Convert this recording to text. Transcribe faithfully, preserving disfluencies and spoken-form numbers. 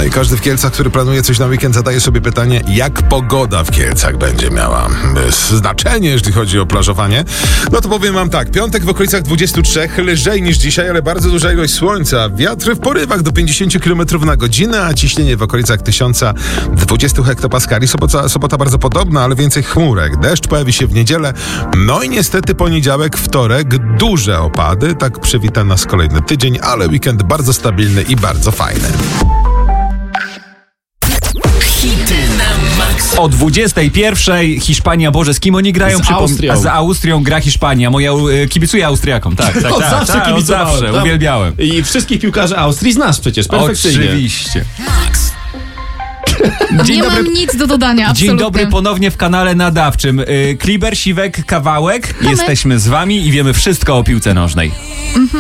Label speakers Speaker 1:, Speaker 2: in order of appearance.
Speaker 1: i każdy w Kielcach, który planuje coś na weekend, zadaje sobie pytanie, jak pogoda w Kielcach będzie miała znaczenie, jeśli chodzi o plażowanie. No to powiem wam tak, piątek w okolicach dwudziestu trzech, lżej niż dzisiaj, ale bardzo duża ilość słońca, wiatry w porywach do pięćdziesięciu kilometrów na godzinę, a ciśnienie w okolicach tysiąc dwadzieścia hektopaskali. Sobota, sobota bardzo podobna, ale więcej chmurek. Deszcz pojawi się w niedzielę, no i niestety poniedziałek, wtorek, duże opady, tak przywita nas kolejny tydzień, ale weekend bardzo stabilny i bardzo fajny.
Speaker 2: Hity na maksa.
Speaker 3: O dwudziestej pierwszej Hiszpania, Boże, z kim oni grają?
Speaker 4: Z
Speaker 3: Przypom-
Speaker 4: Austrią.
Speaker 3: A z Austrią gra Hiszpania. Moja e, kibicuję Austriakom, tak, tak,
Speaker 4: Od
Speaker 3: tak.
Speaker 4: zawsze
Speaker 3: tak, od
Speaker 4: kibicowałem.
Speaker 3: zawsze,
Speaker 4: Tam-
Speaker 3: uwielbiałem.
Speaker 4: I wszystkich piłkarzy Austrii znasz przecież, perfekcyjnie.
Speaker 3: Oczywiście.
Speaker 2: Max.
Speaker 3: Dzień
Speaker 5: nie
Speaker 3: dobry.
Speaker 5: mam nic do dodania, absolutnie.
Speaker 3: Dzień dobry ponownie w kanale nadawczym. Y, Kliber, Siwek, Kawałek. Jesteśmy z wami i wiemy wszystko o piłce nożnej.